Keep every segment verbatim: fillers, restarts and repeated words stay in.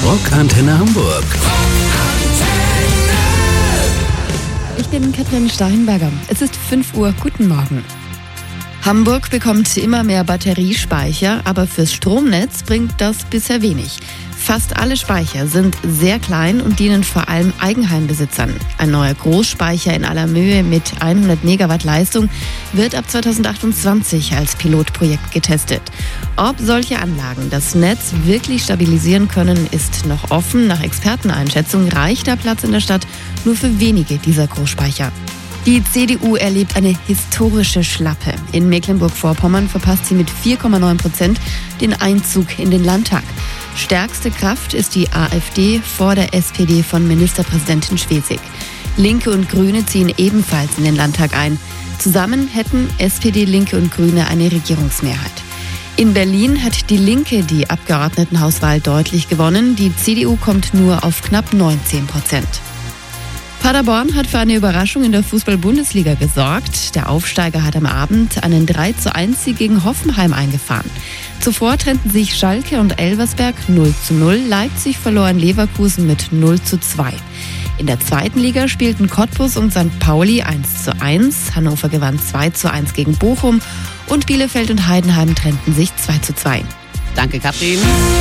Rockantenne Hamburg. Ich bin Katrin Steinberger. Es ist fünf Uhr. Guten Morgen. Hamburg bekommt immer mehr Batteriespeicher, aber fürs Stromnetz bringt das bisher wenig. Fast alle Speicher sind sehr klein und dienen vor allem Eigenheimbesitzern. Ein neuer Großspeicher in aller Mühe mit hundert Megawatt Leistung wird ab zweitausendachtundzwanzig als Pilotprojekt getestet. Ob solche Anlagen das Netz wirklich stabilisieren können, ist noch offen. Nach Experteneinschätzung reicht der Platz in der Stadt nur für wenige dieser Großspeicher. Die C D U erlebt eine historische Schlappe. In Mecklenburg-Vorpommern verpasst sie mit vier Komma neun Prozent den Einzug in den Landtag. Stärkste Kraft ist die AfD vor der S P D von Ministerpräsidentin Schwesig. Linke und Grüne ziehen ebenfalls in den Landtag ein. Zusammen hätten S P D, Linke und Grüne eine Regierungsmehrheit. In Berlin hat die Linke die Abgeordnetenhauswahl deutlich gewonnen. Die C D U kommt nur auf knapp neunzehn Prozent. Paderborn hat für eine Überraschung in der Fußball-Bundesliga gesorgt. Der Aufsteiger hat am Abend einen drei zu eins Sieg gegen Hoffenheim eingefahren. Zuvor trennten sich Schalke und Elversberg null zu null. Leipzig verlor in Leverkusen mit null zu zwei. In der zweiten Liga spielten Cottbus und Sankt Pauli eins zu eins. Hannover gewann zwei zu eins gegen Bochum. Und Bielefeld und Heidenheim trennten sich zwei zu zwei. Danke, Katrin.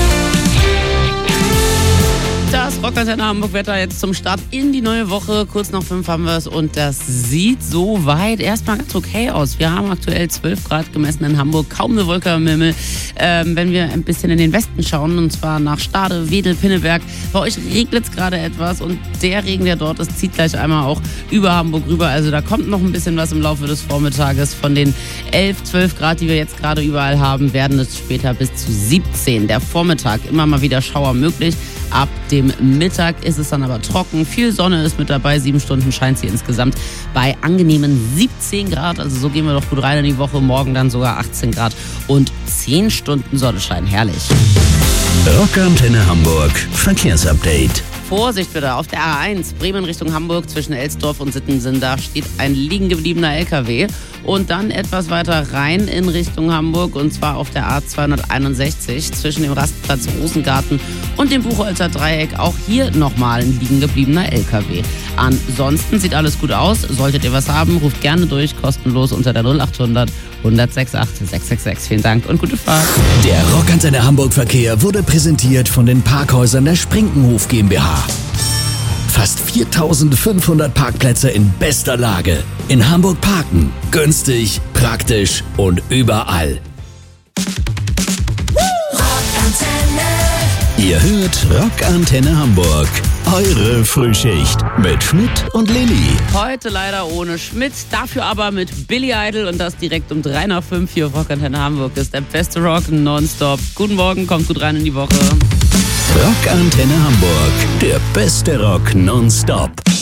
Das Rockantenne Hamburg-Wetter jetzt zum Start in die neue Woche. Kurz nach fünf haben wir es und das sieht soweit erstmal ganz okay aus. Wir haben aktuell zwölf Grad gemessen in Hamburg, kaum eine Wolke am Himmel. Ähm, wenn wir ein bisschen in den Westen schauen, und zwar nach Stade, Wedel, Pinneberg, bei euch regnet es gerade etwas und der Regen, der dort ist, zieht gleich einmal auch über Hamburg rüber. Also da kommt noch ein bisschen was im Laufe des Vormittages. Von den elf, zwölf Grad, die wir jetzt gerade überall haben, werden es später bis zu siebzehn. Der Vormittag, immer mal wieder Schauer möglich. Ab dem Mittag ist es dann aber trocken. Viel Sonne ist mit dabei. Sieben Stunden scheint sie insgesamt bei angenehmen siebzehn Grad. Also so gehen wir doch gut rein in die Woche. Morgen dann sogar achtzehn Grad und zehn Stunden Sonnenschein. Herrlich. Rockantenne Hamburg Verkehrsupdate. Vorsicht bitte, auf der A eins, Bremen Richtung Hamburg, zwischen Elsdorf und Sittensen, da steht ein liegen gebliebener L K W. Und dann etwas weiter rein in Richtung Hamburg, und zwar auf der A zweihunderteinundsechzig, zwischen dem Rastplatz Rosengarten und dem Buchholzer Dreieck. Auch hier nochmal ein liegen gebliebener L K W. Ansonsten sieht alles gut aus. Solltet ihr was haben, ruft gerne durch, kostenlos unter der null achthundert, hundertsechsundachtzig, sechshundertsechsundsechzig. Vielen Dank und gute Fahrt. Der Rockantenne Hamburg Verkehr wurde präsentiert von den Parkhäusern der Sprinkenhof GmbH. Fast viertausendfünfhundert Parkplätze in bester Lage. In Hamburg parken. Günstig, praktisch und überall. Ihr hört Rockantenne Hamburg. Eure Frühschicht mit Schmidt und Lilly. Heute leider ohne Schmidt, dafür aber mit Billy Idol, und das direkt um drei nach fünf hier auf Rockantenne Hamburg. Ist der beste Rock nonstop. Guten Morgen, kommt gut rein in die Woche. Rockantenne Hamburg, der beste Rock nonstop.